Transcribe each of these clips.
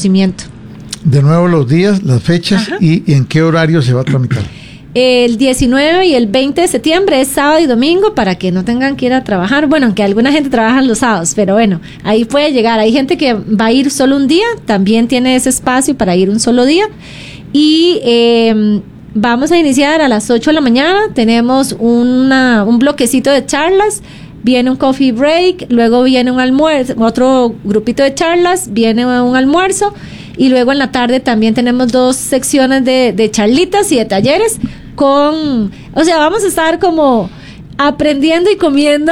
reconocimiento. De nuevo los días, las fechas y en qué horario se va a tramitar. El 19 y el 20 de septiembre es sábado y domingo para que no tengan que ir a trabajar. Bueno, aunque alguna gente trabaja los sábados, pero bueno, ahí puede llegar. Hay gente que va a ir solo un día, también tiene ese espacio para ir un solo día. Y vamos a iniciar a las 8 de la mañana. Tenemos un bloquecito de charlas. Viene un coffee break, luego viene un almuerzo, otro grupito de charlas, viene un almuerzo. Y luego en la tarde también tenemos 2 secciones de charlitas y de talleres o sea, vamos a estar como aprendiendo y comiendo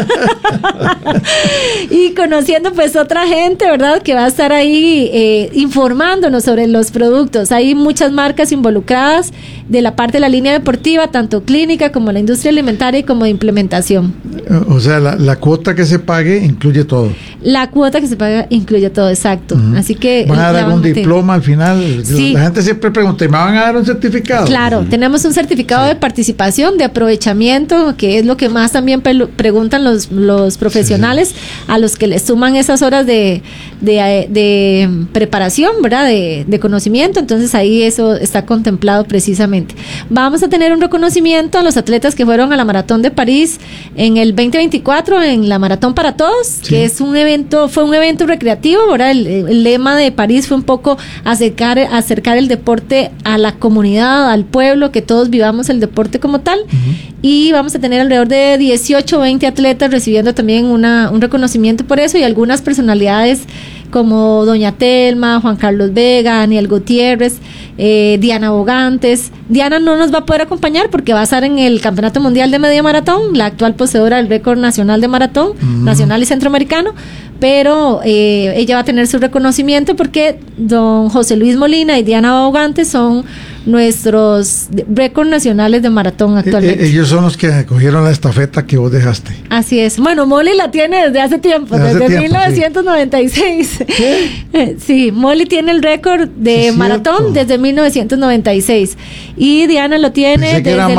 y conociendo pues otra gente, ¿verdad? Que va a estar ahí informándonos sobre los productos. Hay muchas marcas involucradas de la parte de la línea deportiva, tanto clínica como la industria alimentaria y como de implementación. O sea, la cuota que se pague incluye todo. La cuota que se paga incluye todo, exacto. Así que ¿van a dar un diploma al final? Sí. La gente siempre pregunta, ¿me van a dar un certificado? Claro, tenemos un certificado de participación, de aprovechamiento, que es lo que más también preguntan los profesionales, a los que les suman esas horas de preparación, ¿verdad? De conocimiento. Entonces ahí eso está contemplado precisamente. Vamos a tener un reconocimiento a los atletas que fueron a la Maratón de París en el 2024, en la Maratón para Todos, que es fue un evento recreativo, ¿verdad? El lema de París fue un poco acercar el deporte a la comunidad, al pueblo, que todos vivamos el deporte como tal. Y vamos a tener alrededor de 18 o 20 atletas recibiendo también un reconocimiento por eso, y algunas personalidades como Doña Telma, Juan Carlos Vega, Daniel Gutiérrez, Diana Bogantes. Diana no nos va a poder acompañar porque va a estar en el Campeonato Mundial de Media Maratón, la actual poseedora del récord nacional de maratón, nacional y centroamericano, pero ella va a tener su reconocimiento porque don José Luis Molina y Diana Bogantes son nuestros récords nacionales de maratón actualmente. Ellos son los que cogieron la estafeta que vos dejaste. Así es. Bueno, Molly la tiene desde hace tiempo, desde 1996. Sí, Molly tiene el récord de maratón desde 1996 y Diana lo tiene desde el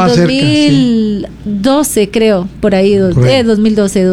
2012, creo, por ahí, 2012,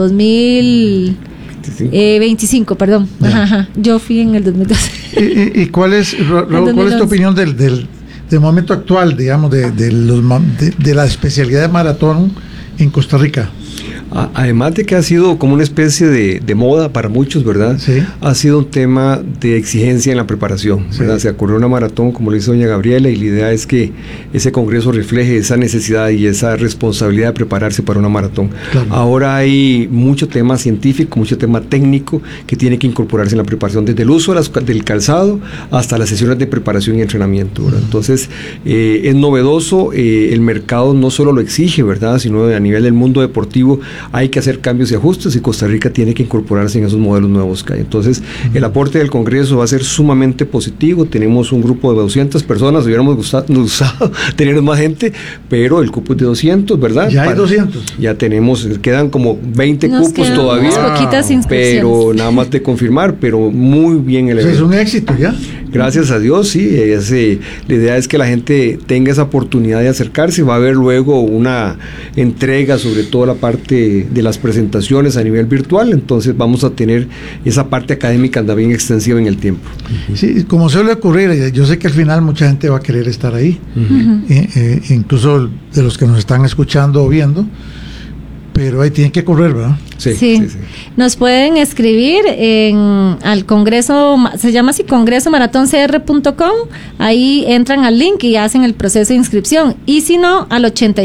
25, perdón. Yo fui en el 2012. ¿Y cuál es, Raúl, cuál es tu opinión del momento actual, digamos, de la especialidad de maratón en Costa Rica? Además de que ha sido como una especie de moda para muchos, ¿verdad? Sí. Ha sido un tema de exigencia en la preparación, ¿verdad? Sí. Se ocurrió una maratón, como lo hizo doña Gabriela, y la idea es que ese congreso refleje esa necesidad y esa responsabilidad de prepararse para una maratón. Claro. Ahora hay mucho tema científico, mucho tema técnico que tiene que incorporarse en la preparación, desde el uso del calzado hasta las sesiones de preparación y entrenamiento, ¿verdad? Entonces, es novedoso, el mercado no solo lo exige, ¿verdad? Sino a nivel del mundo deportivo hay que hacer cambios y ajustes, y Costa Rica tiene que incorporarse en esos modelos nuevos que hay. Entonces, el aporte del Congreso va a ser sumamente positivo. Tenemos un grupo de 200 personas, hubiéramos gustado tener más gente, pero el cupo es de 200, ¿verdad? Ya hay 200. Ya tenemos, quedan como 20 cupos todavía, poquitas inscripciones, pero nada más de confirmar, pero muy bien el evento. Es un éxito ya. Gracias a Dios, sí. La idea es que la gente tenga esa oportunidad de acercarse. Va a haber luego una entrega sobre toda la parte de las presentaciones a nivel virtual, entonces vamos a tener esa parte académica también extensiva en el tiempo. Sí, como suele ocurrir, yo sé que al final mucha gente va a querer estar ahí, incluso de los que nos están escuchando o viendo, pero ahí tienen que correr, ¿verdad? Sí. Nos pueden escribir al Congreso, se llama así, congresomaratóncr.com, ahí entran al link y hacen el proceso de inscripción, y si no, al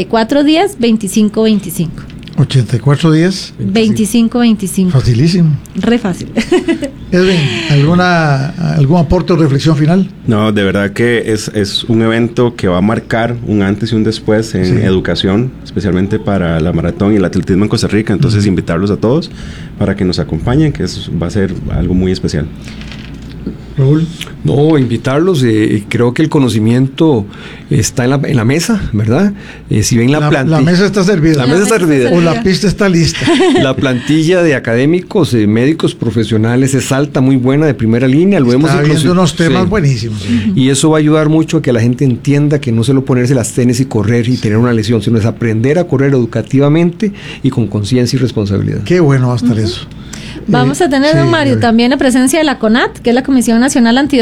8410-2525. 8410 2525. Facilísimo. Re fácil. Edwin, ¿algún aporte o reflexión final? No, de verdad que es un evento que va a marcar un antes y un después en educación, especialmente para la maratón y el atletismo en Costa Rica. Entonces, invitarlos a todos para que nos acompañen, que eso va a ser algo muy especial. Raúl. No, invitarlos, creo que el conocimiento está en la mesa, ¿verdad? Si ven la plantilla... La mesa está servida. La mesa está servida. O la pista está lista. La plantilla de académicos, médicos profesionales es alta, muy buena, de primera línea. Está viendo unos temas buenísimos. Y eso va a ayudar mucho a que la gente entienda que no solo ponerse las tenis y correr y tener una lesión, sino es aprender a correr educativamente y con conciencia y responsabilidad. Qué bueno va a estar eso. Vamos a tener, don Mario, también la presencia de la CONAT, que es la Comisión Nacional Antidoping,